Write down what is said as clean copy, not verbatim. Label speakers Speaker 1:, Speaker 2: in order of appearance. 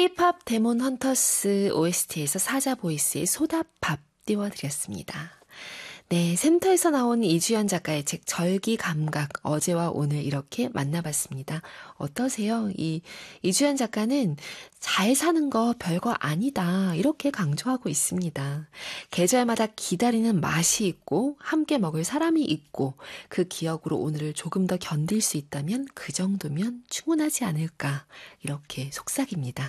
Speaker 1: K-팝 데몬 헌터스 OST에서 사자 보이스의 소다밥 띄워드렸습니다. 네, 센터에서 나온 이주연 작가의 책 절기감각 어제와 오늘 이렇게 만나봤습니다. 어떠세요? 이주연 작가는 잘 사는 거 별거 아니다 이렇게 강조하고 있습니다. 계절마다 기다리는 맛이 있고 함께 먹을 사람이 있고 그 기억으로 오늘을 조금 더 견딜 수 있다면 그 정도면 충분하지 않을까 이렇게 속삭입니다.